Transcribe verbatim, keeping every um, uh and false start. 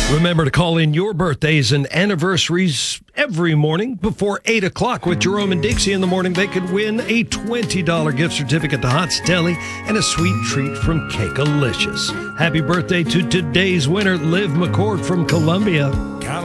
Remember to call in your birthdays and anniversaries every morning before eight o'clock with Jerome and Dixie in the morning. They could win a twenty dollars gift certificate to Hots Deli and a sweet treat from Cakealicious. Happy birthday to today's winner, Liv McCord from Columbia.